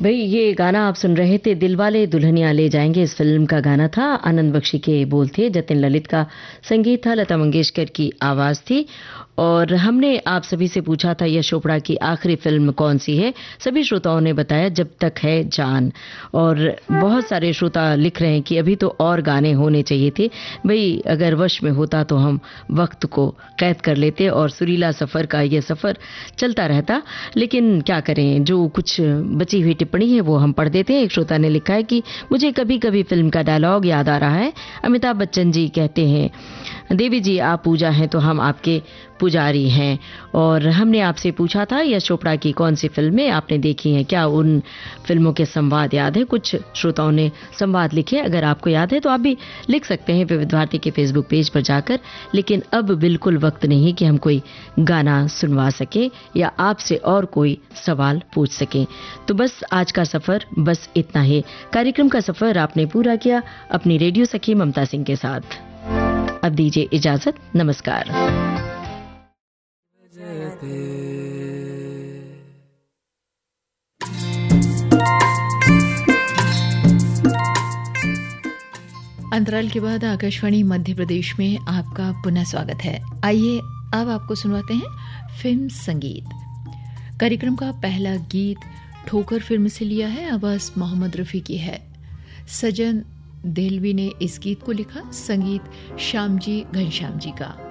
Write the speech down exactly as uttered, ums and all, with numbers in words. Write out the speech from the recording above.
भाई ये गाना आप सुन रहे थे, दिलवाले दुल्हनिया ले जाएंगे, इस फिल्म का गाना था। आनंद बख्शी के बोल थे, जतिन ललित का संगीत था, लता मंगेशकर की आवाज थी। और हमने आप सभी से पूछा था यश चोपड़ा की आखिरी फिल्म कौन सी है। सभी श्रोताओं ने बताया जब तक है जान। और बहुत सारे श्रोता लिख रहे हैं कि अभी तो और गाने होने चाहिए थे। भाई अगर वश में होता तो हम वक्त को कैद कर लेते और सुरीला सफर का ये सफर चलता रहता, लेकिन क्या करें, जो कुछ बची हुई टिप्पणी है वो हम पढ़ देते हैं। एक श्रोता ने लिखा है कि मुझे कभी कभी फिल्म का डायलॉग याद आ रहा है। अमिताभ बच्चन जी कहते हैं, देवी जी आप पूजा हैं तो हम आपके पुजारी हैं। और हमने आपसे पूछा था यश चोपड़ा की कौन सी फिल्में आपने देखी हैं, क्या उन फिल्मों के संवाद याद है। कुछ श्रोताओं ने संवाद लिखे, अगर आपको याद है तो आप भी लिख सकते हैं विविध भारती के फेसबुक पेज पर जाकर। लेकिन अब बिल्कुल वक्त नहीं कि हम कोई गाना सुनवा सके या आपसे और कोई सवाल पूछ सकें। तो बस आज का सफर बस इतना ही। कार्यक्रम का सफर आपने पूरा किया अपनी रेडियो सखी ममता सिंह के साथ। अब दीजिए इजाजत, नमस्कार। अंतराल के बाद आकाशवाणी मध्य प्रदेश में आपका पुनः स्वागत है। आइए अब आपको सुनवाते हैं फिल्म संगीत। कार्यक्रम का पहला गीत ठोकर फिल्म से लिया है, आवाज मोहम्मद रफी की है। सजन देहलवी ने इस गीत को लिखा, संगीत श्यामजी घनश्याम जी का।